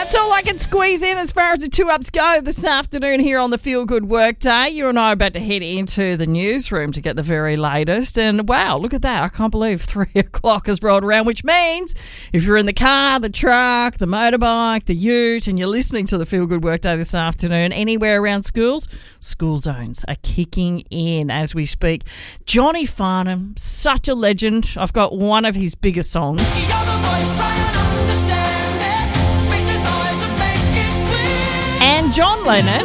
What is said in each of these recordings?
That's all I can squeeze in as far as the 2-ups go this afternoon here on the Feel Good Workday. You and I are about to head into the newsroom to get the very latest. And wow, look at that. I can't believe 3 o'clock has rolled around, which means if you're in the car, the truck, the motorbike, the ute, and you're listening to the Feel Good Workday this afternoon, anywhere around schools, school zones are kicking in as we speak. Johnny Farnham, such a legend. I've got one of his biggest songs. And John Lennon.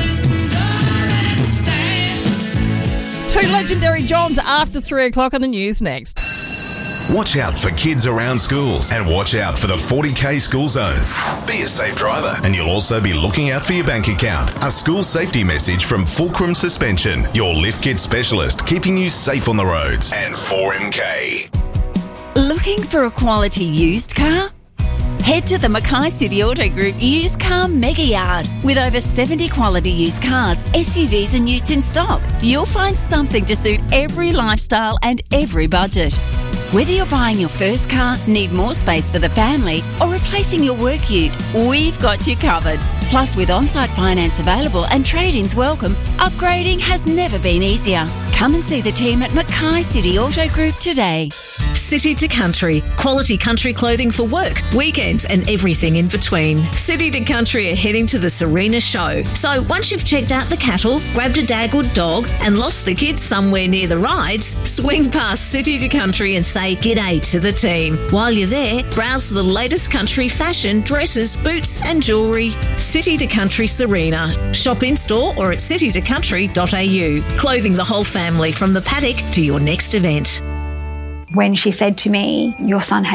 2 legendary Johns after 3 o'clock on the news next. Watch out for kids around schools and watch out for the 40K school zones. Be a safe driver and you'll also be looking out for your bank account. A school safety message from Fulcrum Suspension, your lift kit specialist, keeping you safe on the roads. And 4MK. Looking for a quality used car? Head to the Mackay City Auto Group Used Car Mega Yard. With over 70 quality used cars, SUVs and utes in stock, you'll find something to suit every lifestyle and every budget. Whether you're buying your first car, need more space for the family, or replacing your work ute, we've got you covered. Plus, with on-site finance available and trade-ins welcome, upgrading has never been easier. Come and see the team at Mackay City Auto Group today. City to Country. Quality country clothing for work, weekends and everything in between. City to Country are heading to the Serena show. So once you've checked out the cattle, grabbed a dagwood dog and lost the kids somewhere near the rides, swing past City to Country and say g'day to the team. While you're there, browse the latest country fashion, dresses, boots and jewellery. City to Country Serena. Shop in store or at citytocountry.au. Clothing the whole family from the paddock to your next event. When she said to me, your son